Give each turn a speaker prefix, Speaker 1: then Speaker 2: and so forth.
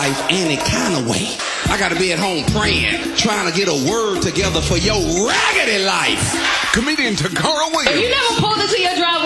Speaker 1: life any kind of way. I gotta be at home praying, trying to get a word together for your raggedy life.
Speaker 2: Comedian Takara Williams.
Speaker 3: If you never pulled into your driveway